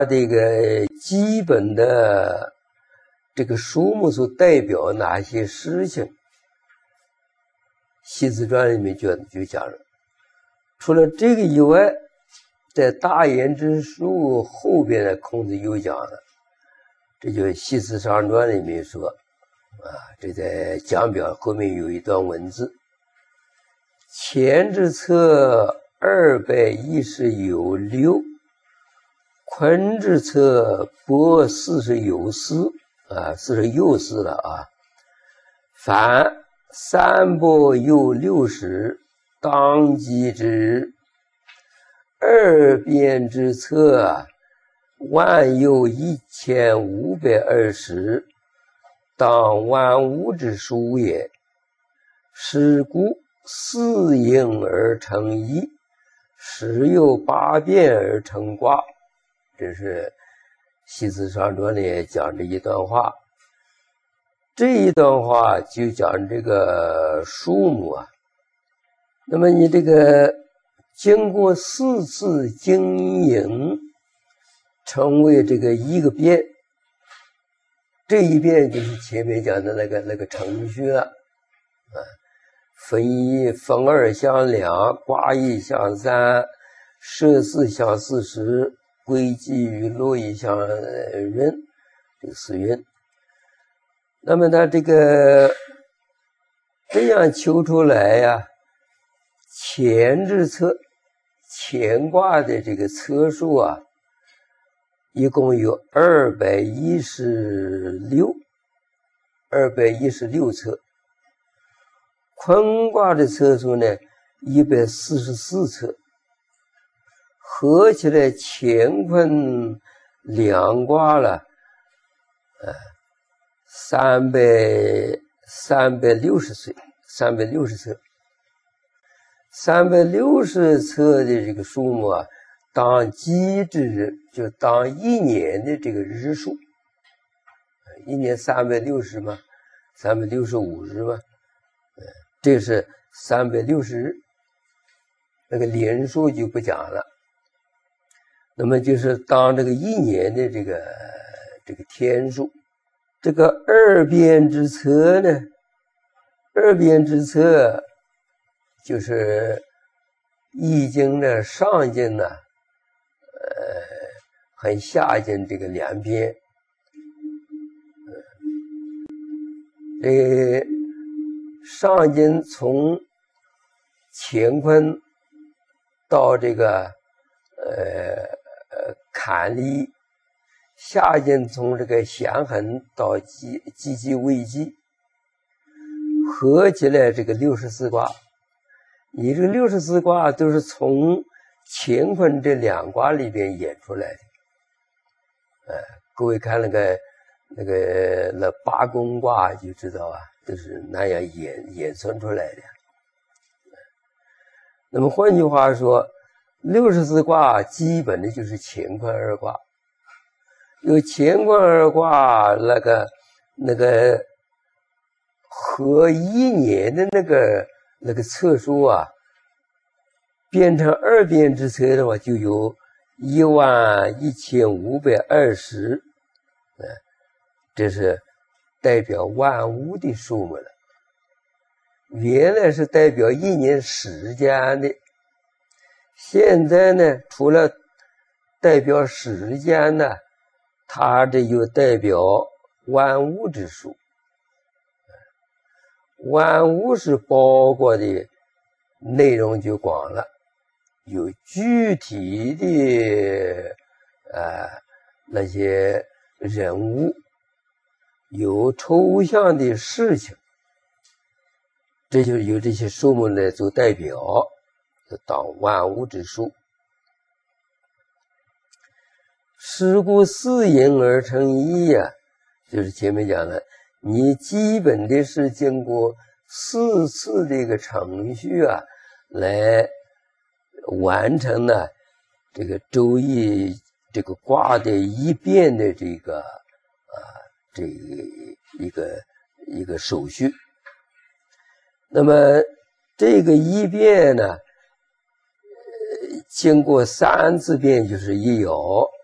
这个基本的这个数目所代表哪些事情，系辞传里面就讲了。除了这个以外，在大言之术后边呢，孔子又讲了，这就系辞上传里面说这在讲表后面有一段文字：前之策210有6，坤之策140有4，40有4了啊。凡3伯有60，当击之。二辩之策，万有1520，当万物之数也。是故4应而成一，时有8变而成卦。这是系辞上传里讲这一段话。这一段话就讲这个数目啊。那么你这个经过4次经营，成为这个一个变，这一变就是前面讲的那个程序了分1分2相2，卦1相3，设4相40，归集于洛邑相壬，这个4运。那么它这个这样求出来呀，前之策，乾卦的这个册数啊，一共有216册。坤卦的册数呢144册，合起来乾坤两卦了360册。360册的这个数目啊，当季之日，就当1年的这个日数。1年360嘛，365日嘛，这是360日。那个连数就不讲了。那么就是当这个1年的这个天数。这个二辩之策呢，二辩之策就是易经的上经呢和下经这个两篇。上经从乾坤到这个坎离，下经从这个咸恒到积极未济，合起来这个64卦。你这个64卦都是从乾坤这2卦里边演出来的。各位看那八宫卦就知道都是那样演算出来的。那么换句话说，64卦基本的就是乾坤2卦。有乾坤2卦那个合1年的那个册数啊，变成二辩之策的话，就有11520，这是代表万物的数目了。原来是代表1年时间的，现在呢，除了代表时间呢，它这又代表万物之数。万物是包括的内容就广了，有具体的那些人物，有抽象的事情，这就是由这些数目来做代表，当万物之数。是故4应而成一就是前面讲的，你基本的是经过4次这个程序来完成了这个周易这个卦的一变的这个一个手续。那么这个一变呢，经过3次变就是一爻，